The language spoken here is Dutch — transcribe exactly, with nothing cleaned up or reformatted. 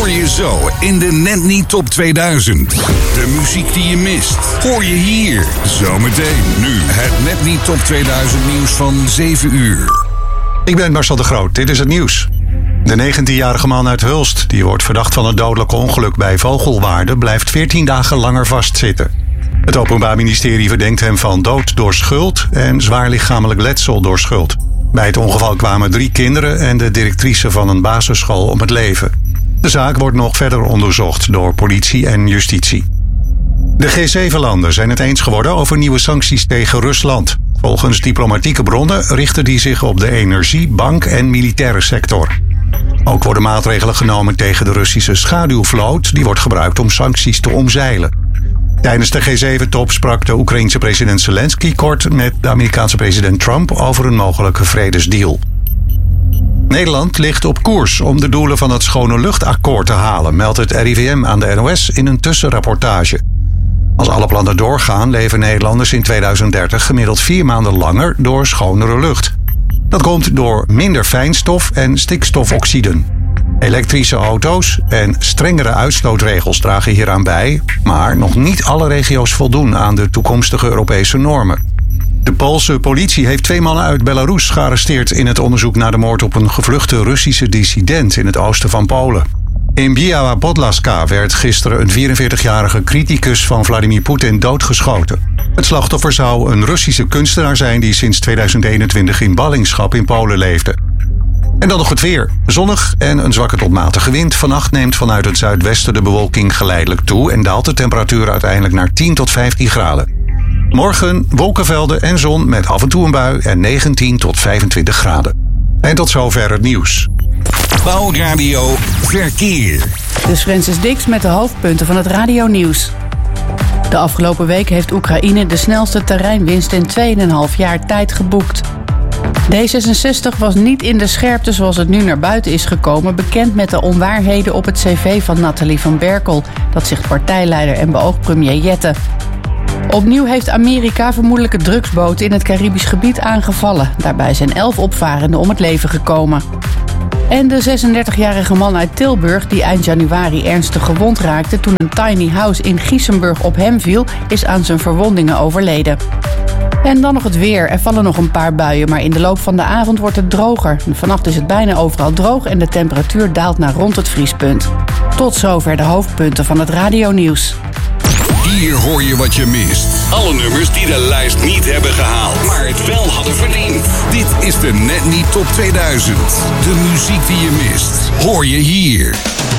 hoor je zo in de Net Niet Top tweeduizend. De muziek die je mist, hoor je hier. Zometeen nu het Net Niet Top tweeduizend nieuws van zeven uur. Ik ben Marcel de Groot, dit is het nieuws. De negentienjarige man uit Hulst, die wordt verdacht van een dodelijk ongeluk bij Vogelwaarde, blijft veertien dagen langer vastzitten. Het Openbaar Ministerie verdenkt hem van dood door schuld en zwaar lichamelijk letsel door schuld. Bij het ongeval kwamen drie kinderen en de directrice van een basisschool om het leven. De zaak wordt nog verder onderzocht door politie en justitie. De G zeven landen zijn het eens geworden over nieuwe sancties tegen Rusland. Volgens diplomatieke bronnen richten die zich op de energie-, bank- en militaire sector. Ook worden maatregelen genomen tegen de Russische schaduwvloot, die wordt gebruikt om sancties te omzeilen. Tijdens de G zeven top sprak de Oekraïense president Zelensky kort met de Amerikaanse president Trump over een mogelijke vredesdeal. Nederland ligt op koers om de doelen van het Schone Luchtakkoord te halen, meldt het R I V M aan de N O S in een tussenrapportage. Als alle plannen doorgaan, leven Nederlanders in tweeduizend dertig gemiddeld vier maanden langer door schonere lucht. Dat komt door minder fijnstof en stikstofoxiden. Elektrische auto's en strengere uitstootregels dragen hieraan bij, maar nog niet alle regio's voldoen aan de toekomstige Europese normen. De Poolse politie heeft twee mannen uit Belarus gearresteerd in het onderzoek naar de moord op een gevluchte Russische dissident in het oosten van Polen. In Biała Podlaska werd gisteren een vierenveertigjarige criticus van Vladimir Poetin doodgeschoten. Het slachtoffer zou een Russische kunstenaar zijn die sinds tweeduizend eenentwintig in ballingschap in Polen leefde. En dan nog het weer. Zonnig en een zwakke tot matige wind. Vannacht neemt vanuit het zuidwesten de bewolking geleidelijk toe en daalt de temperatuur uiteindelijk naar tien tot vijftien graden. Morgen wolkenvelden en zon met af en toe een bui en negentien tot vijfentwintig graden. En tot zover het nieuws. Bouwradio Verkeer. Dus Francis Dix met de hoofdpunten van het radionieuws. De afgelopen week heeft Oekraïne de snelste terreinwinst in twee komma vijf jaar tijd geboekt. D zesenzestig was niet in de scherpte zoals het nu naar buiten is gekomen, bekend met de onwaarheden op het cv van Nathalie van Berkel. Dat zegt partijleider en beoogd premier Jette. Opnieuw heeft Amerika vermoedelijke drugsboten in het Caribisch gebied aangevallen. Daarbij zijn elf opvarenden om het leven gekomen. En de zesendertigjarige man uit Tilburg, die eind januari ernstig gewond raakte toen een tiny house in Giesenburg op hem viel, is aan zijn verwondingen overleden. En dan nog het weer. Er vallen nog een paar buien, maar in de loop van de avond wordt het droger. Vannacht is het bijna overal droog en de temperatuur daalt naar rond het vriespunt. Tot zover de hoofdpunten van het radionieuws. Hier hoor je wat je mist. Alle nummers die de lijst niet hebben gehaald, maar het wel hadden verdiend. Dit is de Net Niet Top tweeduizend. De muziek die je mist, hoor je hier.